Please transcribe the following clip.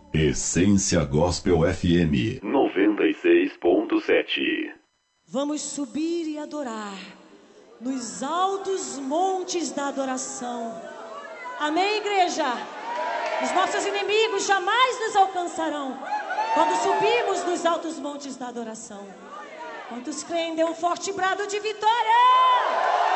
Essência Gospel FM 96.7. Vamos subir e adorar nos altos montes da adoração. Amém, igreja? Os nossos inimigos jamais nos alcançarão quando subirmos nos altos montes da adoração. Quantos creem, dê um forte brado de vitória!